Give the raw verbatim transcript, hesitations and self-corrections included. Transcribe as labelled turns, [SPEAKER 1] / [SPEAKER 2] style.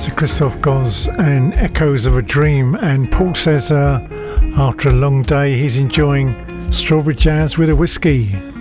[SPEAKER 1] Christoph Goz and Echoes of a Dream, and Paul says uh, after a long day he's enjoying strawberry jazz with a whiskey.